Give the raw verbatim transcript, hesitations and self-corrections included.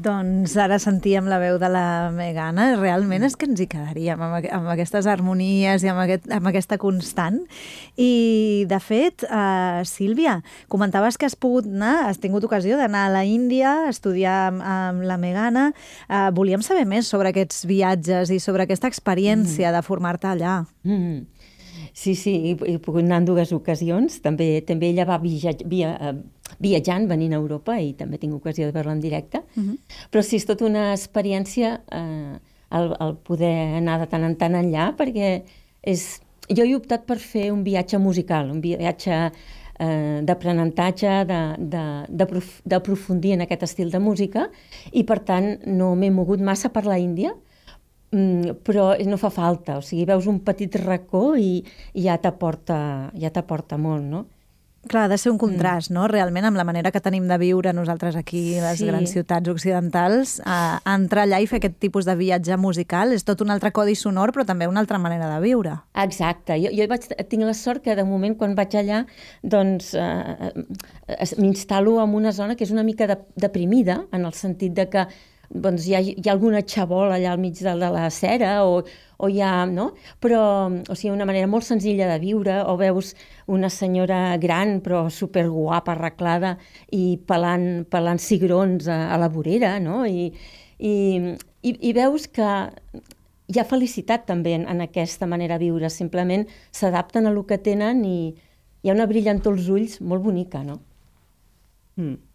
Doncs ara sentíem la veu de la Megana. Realment és que ens hi quedaríem amb, amb aquestes harmonies i amb, aquest, amb aquesta constant. I, de fet, uh, Sílvia, comentaves que has pogut anar, has tingut ocasió d'anar a la Índia a estudiar amb, amb la Megana. Uh, volíem saber més sobre aquests viatges i sobre aquesta experiència mm. de formar-te allà. Mm. Sí, sí, he, he pogut anar en dues ocasions. També, també ella va via, via, viatjant, venint a Europa, i també tinc ocasió de veure-la en directe. Uh -huh. Però sí, és tota una experiència eh, el, el poder anar de tant en tant enllà, perquè és... jo he optat per fer un viatge musical, un viatge eh, d'aprenentatge, d'aprofundir en aquest estil de música, i per tant no m'he mogut massa per la Índia, però no fa falta, o sigui, veus un petit racó i, i ja t'aporta ja t'aporta molt, no? Clar, ha de ser un contrast, mm. no?, realment, amb la manera que tenim de viure nosaltres aquí, les sí. grans ciutats occidentals, a, a entrar allà i fer aquest tipus de viatge musical és tot un altre codi sonor, però també una altra manera de viure. Exacte. Jo, jo vaig, tinc la sort que, de moment, quan vaig allà, doncs, eh, m'instal·lo en una zona que és una mica de, deprimida, en el sentit de que doncs hi ha, hi ha alguna xabola allà al mig de, de la cera, o, o hi ha, no? Però, o sigui, una manera molt senzilla de viure, o veus una senyora gran però superguapa, arreglada, i pelant, pelant cigrons a, a la vorera, no? I, i, i, i veus que hi ha felicitat també en, en aquesta manera de viure, simplement s'adapten a lo que tenen i hi ha una brillantor als ulls molt bonica, no? Mm.